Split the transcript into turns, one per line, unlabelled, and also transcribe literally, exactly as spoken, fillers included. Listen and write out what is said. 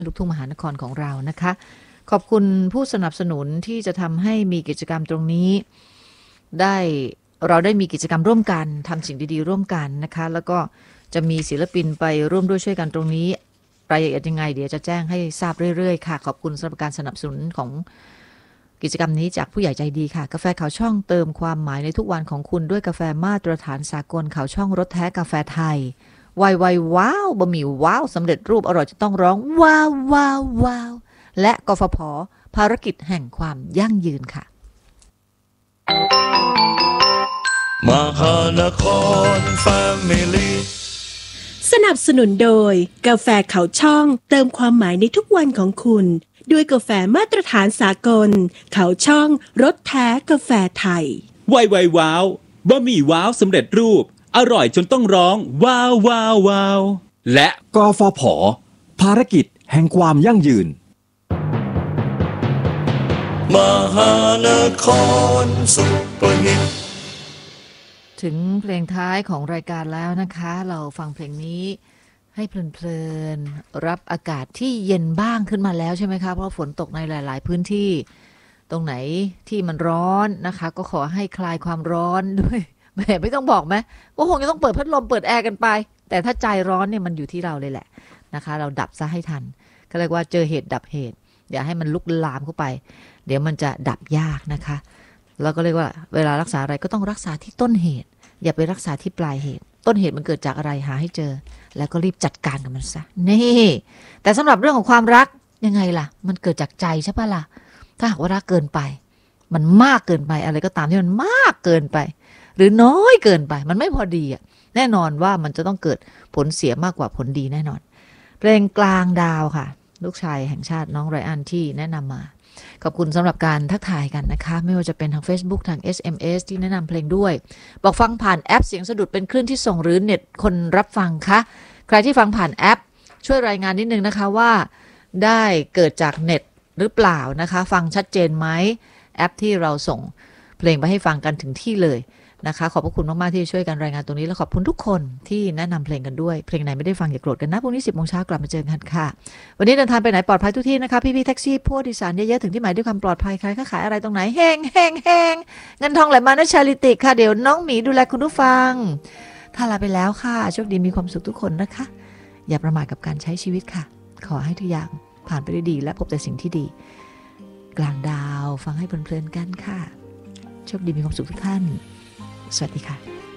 ลูกทุ่งมหานครของเรานะคะขอบคุณผู้สนับสนุนที่จะทำให้มีกิจกรรมตรงนี้ได้เราได้มีกิจกรรมร่วมกันทำสิ่งดีๆร่วมกันนะคะแล้วก็จะมีศิลปินไปร่วมด้วยช่วยกันตรงนี้รายละเอียดยังไงเดี๋ยวจะแจ้งให้ทราบเรื่อยๆค่ะขอบคุณสำหรับการสนับสนุนของกิจกรรมนี้จากผู้ใหญ่ใจดีค่ะกาแฟขาวช่องเติมความหมายในทุกวันของคุณด้วยกาแฟมาตรฐานสากลขาวช่องรสแท้กาแฟไทยไวไวว้าวบะหมี่ว้าวสำเร็จรูปอร่อยจะต้องร้องว้าวว้าวว้าวและกฟผ.ภารกิจแห่งความยั่งยืนค่ะ
มหานครแฟมิลี่
สนับสนุนโดยกาแฟเขาช่องเติมความหมายในทุกวันของคุณด้วยกาแฟมาตรฐานสากลเขาช่องรสแท้กาแฟไทย
ไวไวว้าวบะหมี่ว้าวสำเร็จรูปอร่อยจนต้องร้องว้าวว้าวว้าวและ
กฟผ.ภารกิจแห่งความยั่งยืน
มหานครซุปเปอร์ฮิต
ถึงเพลงท้ายของรายการแล้วนะคะเราฟังเพลงนี้ให้เพลินๆรับอากาศที่เย็นบ้างขึ้นมาแล้วใช่ไหมคะเพราะฝนตกในหลายๆพื้นที่ตรงไหนที่มันร้อนนะคะก็ขอให้คลายความร้อนด้วยแหมไม่ต้องบอกไหมว่าคงจะต้องเปิดพัดลมเปิดแอร์กันไปแต่ถ้าใจร้อนเนี่ยมันอยู่ที่เราเลยแหละนะคะเราดับซะให้ทันก็เรียกว่าเจอเหตุดับเหตุอย่าให้มันลุกลามเข้าไปเดี๋ยวมันจะดับยากนะคะแล้วก็เรียกว่าเวลารักษาอะไรก็ต้องรักษาที่ต้นเหตุอย่าไปรักษาที่ปลายเหตุต้นเหตุมันเกิดจากอะไรหาให้เจอแล้วก็รีบจัดการกับมันซะนี่แต่สำหรับเรื่องของความรักยังไงล่ะมันเกิดจากใจใช่ปะล่ะถ้าหากว่ารักเกินไปมันมากเกินไปอะไรก็ตามที่มันมากเกินไปหรือน้อยเกินไปมันไม่พอดีอ่ะแน่นอนว่ามันจะต้องเกิดผลเสียมากกว่าผลดีแน่นอนเพลงกลางดาวค่ะลูกชายแห่งชาติน้องไรอันที่แนะนำมาขอบคุณสำหรับการทักทายกันนะคะไม่ว่าจะเป็นทาง Facebook ทาง เอส เอ็ม เอส ที่แนะนำเพลงด้วยบอกฟังผ่านแอปเสียงสะดุดเป็นคลื่นที่ส่งหรือเน็ตคนรับฟังคะใครที่ฟังผ่านแอปช่วยรายงานนิดนึงนะคะว่าได้เกิดจากเน็ตหรือเปล่านะคะฟังชัดเจนไหมแอปที่เราส่งเพลงไปให้ฟังกันถึงที่เลยนะคะขอบพระคุณมากๆที่ช่วยกันรายงานตรงนี้และขอบคุณทุกคนที่แนะนำเพลงกันด้วยเพลงไหนไม่ได้ฟังอย่าโกรธกันนะพรุ่งนี้สิบโมงเช้ากลับมาเจอกันค่ะวันนี้เดินทางไปไหนปลอดภัยทุกที่นะคะพี่ๆแท็กซี่ผู้โดยสารเยอะๆถึงที่หมายด้วยความปลอดภัยใครค้าขายอะไรตรงไหนแห้งแห้งแห้งเงินทองไหลมานะชาลิติค่ะเดี๋ยวน้องหมีดูแลคุณผู้ฟังถ้าลาไปแล้วค่ะโชคดีมีความสุขทุกคนนะคะอย่าประมาทกับการใช้ชีวิตค่ะขอให้ทุกอย่างผ่านไปได้ดีและพบแต่สิ่งที่ดีกลางดาวฟังให้เพลินๆกันค่ะโชคดีมีความสุขทุกท่านสวัสดีค่ะ